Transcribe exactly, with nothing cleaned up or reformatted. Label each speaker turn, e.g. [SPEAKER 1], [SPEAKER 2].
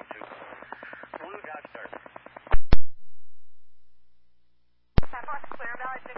[SPEAKER 1] two. Blue Dodge Dart.
[SPEAKER 2] Fox clear, Valley six